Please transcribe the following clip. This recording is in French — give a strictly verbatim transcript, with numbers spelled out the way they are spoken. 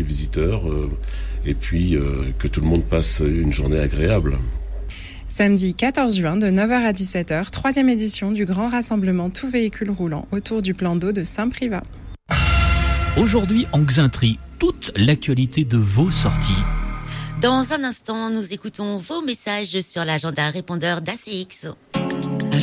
visiteurs euh, et puis euh, que tout le monde passe une journée agréable. Samedi quatorze juin de neuf heures à dix-sept heures, troisième édition du grand rassemblement tout véhicule roulant autour du plan d'eau de Saint-Privat. Aujourd'hui en Xainterie, toute l'actualité de vos sorties. Dans un instant, nous écoutons vos messages sur l'agenda répondeur d'A C X.